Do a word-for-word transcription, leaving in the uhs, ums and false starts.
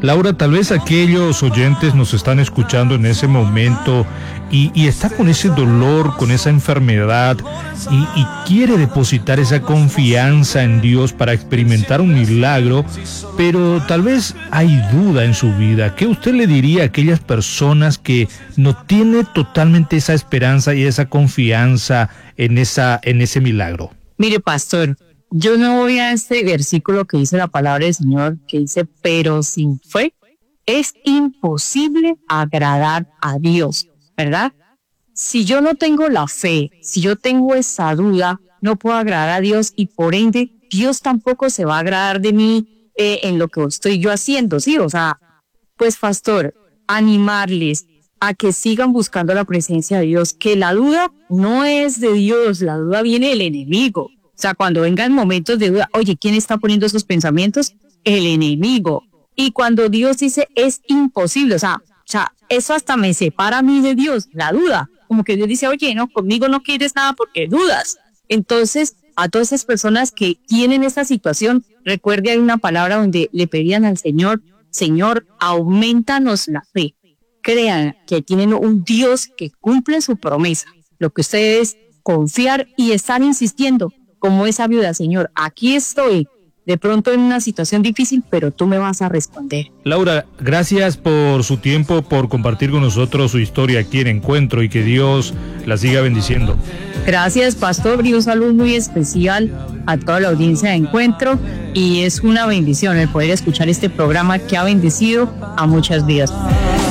Laura, tal vez aquellos oyentes nos están escuchando en ese momento y, y está con ese dolor, con esa enfermedad y, y quiere depositar esa confianza en Dios para experimentar un milagro, pero tal vez hay duda en su vida. ¿Qué usted le diría a aquellas personas que no tienen totalmente esa esperanza y esa confianza en esa, en ese milagro? Mire, pastor, yo no voy a este versículo que dice la palabra del Señor, que dice, pero sin fe es imposible agradar a Dios, ¿verdad? Si yo no tengo la fe, si yo tengo esa duda, no puedo agradar a Dios y por ende Dios tampoco se va a agradar de mí eh, en lo que estoy yo haciendo, ¿sí? O sea, pues pastor, animarles a que sigan buscando la presencia de Dios, que la duda no es de Dios, la duda viene del enemigo. O sea, cuando vengan momentos de duda, oye, ¿quién está poniendo esos pensamientos? El enemigo. Y cuando Dios dice es imposible, o sea, o sea, eso hasta me separa a mí de Dios, la duda. Como que Dios dice, oye, no, conmigo no quieres nada porque dudas. Entonces, a todas esas personas que tienen esta situación, recuerde, hay una palabra donde le pedían al Señor, Señor, aumentanos la fe. Crean que tienen un Dios que cumple su promesa. Lo que ustedes confiar y estar insistiendo, como esa viuda, Señor, aquí estoy, de pronto en una situación difícil, pero tú me vas a responder. Laura, gracias por su tiempo, por compartir con nosotros su historia aquí en Encuentro y que Dios la siga bendiciendo. Gracias, pastor, y un saludo muy especial a toda la audiencia de Encuentro, y es una bendición el poder escuchar este programa que ha bendecido a muchas vidas.